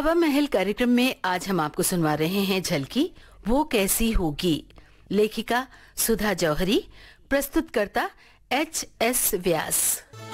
हवा महल कार्यक्रम में आज हम आपको सुनवा रहे हैं झलकी वो कैसी होगी। लेखिका सुधा जौहरी, प्रस्तुतकर्ता एच एस व्यास।